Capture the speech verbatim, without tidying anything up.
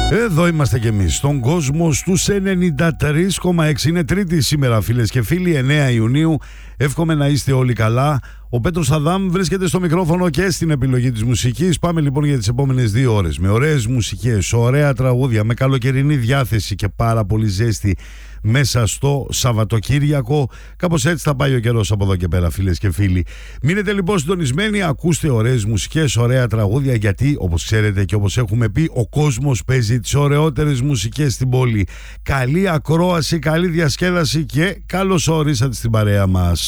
Εδώ είμαστε κι εμείς, στον κόσμο στους ενενήντα τρία κόμμα έξι. Είναι Τρίτη σήμερα, φίλες και φίλοι, εννέα Ιουνίου. Εύχομαι να είστε όλοι καλά. Ο Πέτρος Αδάμ βρίσκεται στο μικρόφωνο και στην επιλογή της μουσικής. Πάμε λοιπόν για τις επόμενες δύο ώρες με ωραίες μουσικές, ωραία τραγούδια, με καλοκαιρινή διάθεση και πάρα πολύ ζέστη μέσα στο Σαββατοκύριακο. Κάπως έτσι θα πάει ο καιρός από εδώ και πέρα, φίλες και φίλοι. Μείνετε λοιπόν συντονισμένοι, ακούστε ωραίες μουσικές, ωραία τραγούδια, γιατί όπως ξέρετε και όπως έχουμε πει, ο κόσμος παίζει τις ωραιότερες μουσικές στην πόλη. Καλή ακρόαση, καλή διασκέδαση και καλώς ορίσατε στην παρέα μας.